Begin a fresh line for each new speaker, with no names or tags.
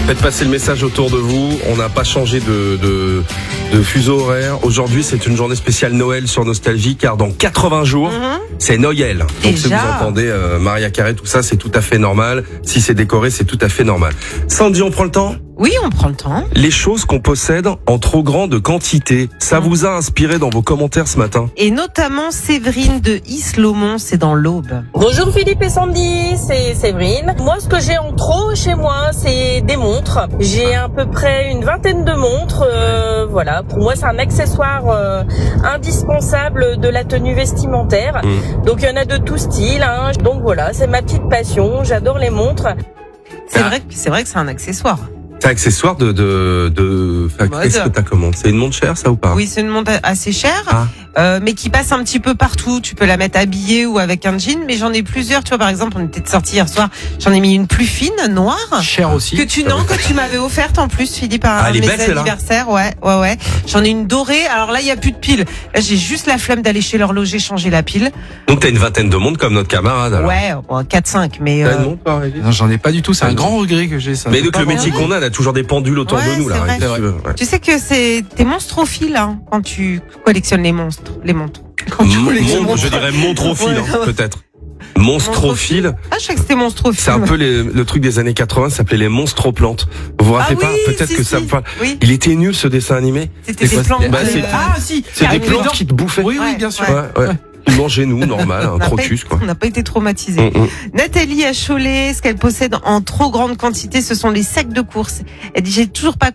Faites passer le message autour de vous. On n'a pas changé de fuseau horaire. Aujourd'hui, c'est une journée spéciale Noël sur Nostalgie, car dans 80 jours, c'est Noël. Donc
Déjà
si vous entendez Maria Carré, tout ça, c'est tout à fait normal. Si c'est décoré, c'est tout à fait normal. Sandy, on prend le temps ?
Oui, on prend le temps.
Les choses qu'on possède en trop grande quantité, ça vous a inspiré dans vos commentaires ce matin ?
Et notamment Séverine de Isle-Lomont, c'est dans l'Aube.
Bonjour Philippe et Sandy, c'est Séverine. Moi, ce que j'ai en trop chez moi, c'est des montres. J'ai à peu près une vingtaine de montres. Voilà, pour moi, c'est un accessoire indispensable de la tenue vestimentaire. Donc, il y en a de tout style. Donc voilà, c'est ma petite passion. J'adore les montres.
C'est vrai que c'est un accessoire.
C'est un accessoire qu'est-ce que t'as commandé ? C'est une montre chère, ça, ou pas ?
Oui, c'est une montre assez chère, mais qui passe un petit peu partout. Tu peux la mettre habillée ou avec un jean, mais j'en ai plusieurs. Tu vois, par exemple, on était sortis hier soir. J'en ai mis une plus fine, noire.
Cher aussi.
Que tu m'avais offerte en plus, Philippe, à un de mes anniversaires. Ouais. J'en ai une dorée. Alors là, il y a plus de pile. Là, j'ai juste la flemme d'aller chez l'horloger changer la pile.
Donc t'as une vingtaine de montres comme notre camarade, alors.
Ouais, 4-5, mais.
T'as une montre, toi, Régis ?
Non, j'en ai pas du tout. C'est un grand regret que j'ai ça.
Mais donc le métier qu'on a toujours des pendules autour de nous, là.
C'est vrai.
Ouais.
Tu sais que t'es monstrophile, quand tu collectionnes les montres.
Je dirais montrophile, peut-être. Monstrophile.
Ah, je sais que c'était monstrophile.
C'est un peu le truc des années 80, ça s'appelait les monstroplantes. Vous vous rappelez pas ? Peut-être que ça me parle.
Oui.
Il était nul, ce dessin animé.
C'était des plantes.
Si.
C'est des plantes qui te bouffaient.
Oui, bien sûr.
Ouais. Ils mangeaient nous, normal, un crocus, quoi.
On n'a pas été traumatisés. Nathalie à Cholet, ce qu'elle possède en trop grande quantité, ce sont les sacs de course. Elle dit, j'ai toujours pas